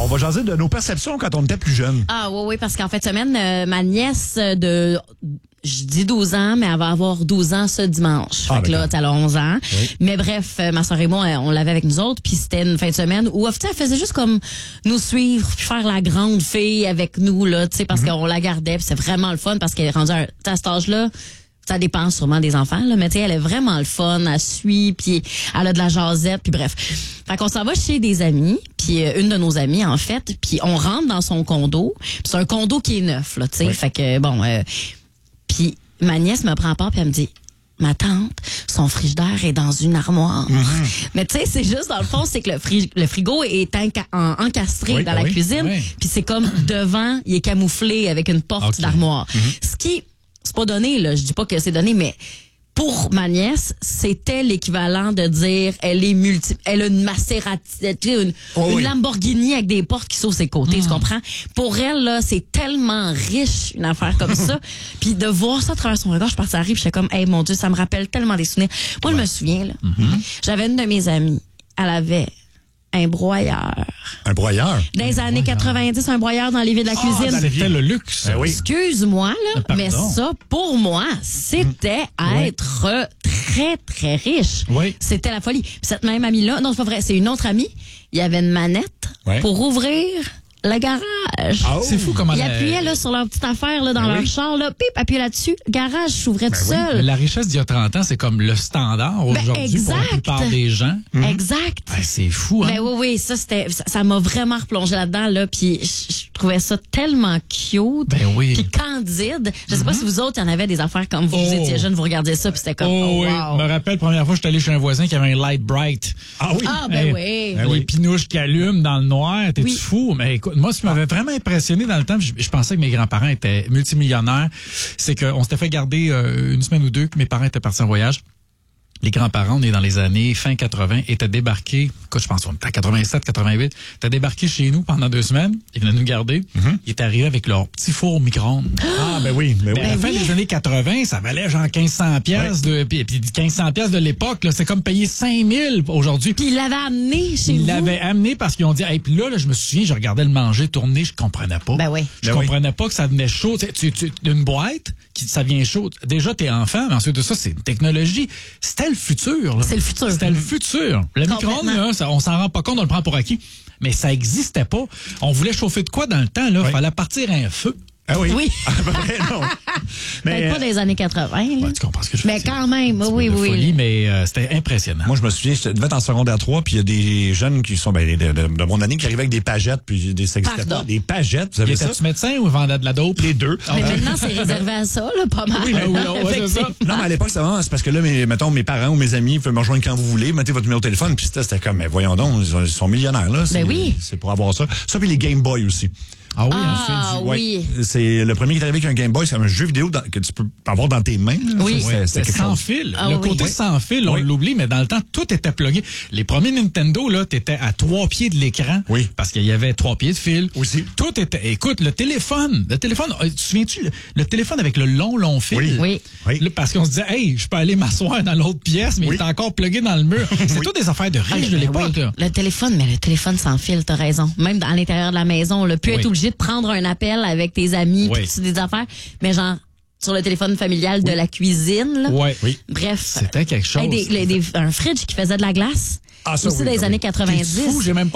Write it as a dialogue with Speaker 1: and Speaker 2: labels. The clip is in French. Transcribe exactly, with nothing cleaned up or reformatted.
Speaker 1: On va jaser de nos perceptions quand on était plus jeune.
Speaker 2: Ah oui, oui, parce qu'en fait, semaine, euh, ma nièce de... Je dis douze ans, mais elle va avoir douze ans ce dimanche.
Speaker 1: Ah,
Speaker 2: fait que là, elle a onze ans.
Speaker 1: Oui.
Speaker 2: Mais bref, euh, ma soeur et moi, on l'avait avec nous autres. Puis c'était une fin de semaine où, tu sais, elle faisait juste comme nous suivre, puis faire la grande fille avec nous, là, tu sais, parce mm-hmm. qu'on la gardait. Puis c'est vraiment le fun parce qu'elle est rendue à, à cet âge-là. Ça dépend sûrement des enfants, là, mais tu sais, elle est vraiment le fun, elle suit, puis elle a de la jasette, puis bref. Fait qu'on s'en va chez des amis, puis euh, une de nos amies, en fait, puis on rentre dans son condo. Puis c'est un condo qui est neuf, là, tu sais. Oui. Fait que, bon... Euh, Puis ma nièce me prend part puis elle me dit, ma tante, son frigidaire est dans une armoire. Mm-hmm. Mais tu sais, c'est juste, dans le fond, c'est que le, frig- le frigo est enca- en- encastré oui, dans oui, la cuisine. Oui. Puis c'est comme devant, il est camouflé avec une porte okay. d'armoire. Mm-hmm. Ce qui, c'est pas donné, là. Je dis pas que c'est donné, mais pour ma nièce, c'était l'équivalent de dire elle est multi, elle a une Maserati, une, oh une oui. Lamborghini avec des portes qui sont ses côtés, mmh. tu comprends? Pour elle, là, c'est tellement riche, une affaire comme ça. Puis de voir ça à travers son regard, je suis partie à rire, puis j'étais comme, hey, mon Dieu, ça me rappelle tellement des souvenirs. Moi, ouais. je me souviens, là, mmh. j'avais une de mes amies, elle avait un broyeur.
Speaker 1: Un broyeur?
Speaker 2: Dans les années quatre-vingt-dix, un broyeur dans l'évier de la cuisine.
Speaker 3: Ah, c'était le luxe.
Speaker 1: Ben oui.
Speaker 2: Excuse-moi, là,
Speaker 3: Pardon.
Speaker 2: mais ça, pour moi, c'était
Speaker 3: oui.
Speaker 2: être très, très riche.
Speaker 3: Oui.
Speaker 2: C'était la folie. Puis cette même amie-là, non, c'est pas vrai, c'est une autre amie, il y avait une manette
Speaker 1: oui.
Speaker 2: pour ouvrir le garage.
Speaker 3: Oh. C'est fou comment...
Speaker 2: Ils
Speaker 3: la...
Speaker 2: appuyaient là, sur leur petite affaire là, dans ben leur oui. char, là, pip, appuyez là-dessus, le garage s'ouvrait ben tout oui. seul.
Speaker 3: Mais la richesse d'il y a trente ans, c'est comme le standard aujourd'hui ben pour la plupart des gens.
Speaker 2: Mmh. Exact.
Speaker 3: Ben, c'est fou, hein?
Speaker 2: Ben oui, oui, ça, c'était, ça, ça m'a vraiment replongé là-dedans, là, puis je, je trouvais ça tellement cute.
Speaker 3: Ben oui.
Speaker 2: Puis candide. Je sais mm-hmm. pas si vous autres, il y en avait des affaires comme vous,
Speaker 3: oh.
Speaker 2: vous étiez jeunes, vous regardiez ça, puis c'était comme,
Speaker 3: oh,
Speaker 2: oh,
Speaker 3: oui.
Speaker 2: wow.
Speaker 3: Je me rappelle, la première fois, je suis allé chez un voisin qui avait un light bright.
Speaker 1: Ah oui?
Speaker 2: Ah, ben
Speaker 3: hey,
Speaker 2: oui.
Speaker 3: Ben les oui. pinouches qui allument dans le noir, t'es-tu oui. fou? Mais écoute, moi, ce qui m'avait vraiment impressionné dans le temps, je, je pensais que mes grands-parents étaient multimillionnaires, c'est qu'on s'était fait garder euh, une semaine ou deux que mes parents étaient partis en voyage. Les grands-parents, on est dans les années fin quatre-vingts, étaient débarqués, je pense qu'on était à quatre-vingt-sept, quatre-vingt-huit, étaient débarqués chez nous pendant deux semaines. Ils venaient nous garder. Mm-hmm. Ils étaient arrivés avec leur petit four au micro-ondes.
Speaker 1: Ah, ben oui. Ben oui.
Speaker 3: À la fin
Speaker 2: oui.
Speaker 3: des années quatre-vingts, ça valait genre quinze cents piastres ouais. de, puis, puis quinze cents piastres de l'époque, là, c'est comme payer cinq mille aujourd'hui.
Speaker 2: Puis ils l'avaient amené chez
Speaker 3: ils
Speaker 2: vous.
Speaker 3: Ils l'avaient amené parce qu'ils ont dit, hey, puis là, là, je me souviens, je regardais le manger tourner, je comprenais pas.
Speaker 2: Ben oui.
Speaker 3: Je
Speaker 1: ben
Speaker 3: comprenais
Speaker 1: oui.
Speaker 3: pas que ça venait chaud. Tu, tu, tu, une boîte, qui, ça vient chaud. Déjà, t'es enfant, mais ensuite de ça, c'est une technologie. C'était le futur, là.
Speaker 2: C'est le futur.
Speaker 3: C'était le futur. Le micro-ondes, là, ça, on s'en rend pas compte, on le prend pour acquis. Mais ça existait pas. On voulait chauffer de quoi dans le temps, là? Il oui. fallait partir à un feu.
Speaker 1: Ah oui?
Speaker 2: Oui.
Speaker 1: Ah, ben, non.
Speaker 2: Mais peut-être pas des années quatre-vingts.
Speaker 3: Ouais, tu comprends ce que je veux
Speaker 2: mais
Speaker 3: dire.
Speaker 2: quand même, oui, oui.
Speaker 3: Folie, mais euh, c'était impressionnant.
Speaker 1: Moi, je me souviens, je devais être en secondaire trois, puis il y a des jeunes qui sont ben, de, de, de mon année qui arrivaient avec des pagettes, puis des sextateurs. Des pagettes, vous avez ça?
Speaker 3: Étais-tu médecin ou vendait de la dope?
Speaker 1: Les deux.
Speaker 2: Mais maintenant, c'est réservé à ça, là, pas mal.
Speaker 1: Oui, mais,
Speaker 3: oui, ouais, c'est ça.
Speaker 1: Non, mais à l'époque, c'est vraiment, c'est parce que là, mes, mettons, mes parents ou mes amis, vous pouvez me rejoindre quand vous voulez, mettez votre numéro de téléphone, puis c'était, c'était comme, mais voyons donc, ils sont millionnaires, là.
Speaker 2: Ben oui.
Speaker 1: C'est pour avoir ça. Ça, puis les Game Boy aussi.
Speaker 3: Ah oui,
Speaker 2: ah,
Speaker 3: hein,
Speaker 2: oui.
Speaker 1: Ouais. C'est le premier qui est arrivé avec un Game Boy, c'est un jeu vidéo dans, que tu peux avoir dans tes mains. Là.
Speaker 2: Oui.
Speaker 1: C'est, c'est quelque
Speaker 3: sans
Speaker 1: chose.
Speaker 3: fil.
Speaker 2: Ah,
Speaker 3: le
Speaker 2: oui.
Speaker 3: côté
Speaker 2: oui.
Speaker 3: sans fil, on oui. l'oublie, mais dans le temps, tout était plugué. Les premiers Nintendo, là, t'étais à trois pieds de l'écran.
Speaker 1: Oui.
Speaker 3: Parce qu'il y avait trois pieds de fil.
Speaker 1: Aussi.
Speaker 3: Tout était, écoute, le téléphone, le téléphone, tu te souviens-tu, le, le téléphone avec le long, long fil?
Speaker 1: Oui.
Speaker 2: Oui.
Speaker 1: oui.
Speaker 3: Là, parce qu'on se disait, hey, je peux aller m'asseoir dans l'autre pièce, mais oui. il est encore plugué dans le mur. C'est oui. toutes des affaires de riches
Speaker 2: ah,
Speaker 3: de l'époque,
Speaker 2: oui.
Speaker 3: là.
Speaker 2: Le téléphone, mais le téléphone sans fil, t'as raison. Même dans, à l'intérieur de la maison, le plus
Speaker 3: oui.
Speaker 2: être obligé de prendre un appel avec tes amis,
Speaker 3: Oui.
Speaker 2: puis des affaires, mais genre sur le téléphone familial oui. de la cuisine. Là.
Speaker 3: Ouais. Oui.
Speaker 2: Bref.
Speaker 3: C'était quelque chose.
Speaker 2: Hey, des, les, des, un fridge qui faisait de la glace.
Speaker 1: Ah, ça,
Speaker 2: aussi
Speaker 1: oui,
Speaker 2: des
Speaker 1: oui.
Speaker 2: années quatre-vingt-dix.
Speaker 3: C'est fou, j'ai même pas